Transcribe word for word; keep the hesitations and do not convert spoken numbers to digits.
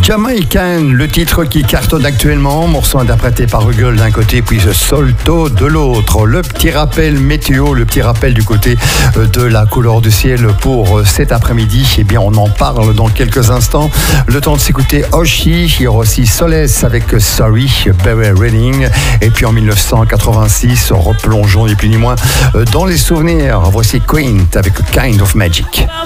Jamaican, le titre qui cartonne actuellement, morceau interprété par Ruggles d'un côté puis The Solto de l'autre. Le petit rappel météo, le petit rappel du côté de la couleur du ciel pour cet après-midi, eh bien on en parle dans quelques instants. Le temps de s'écouter Oshi, il y aura aussi Solace avec Sorry, Barry Redding, et puis en dix-neuf cent quatre-vingt-six, replongeons ni plus ni moins dans les souvenirs. Voici Queen avec Kind of Magic.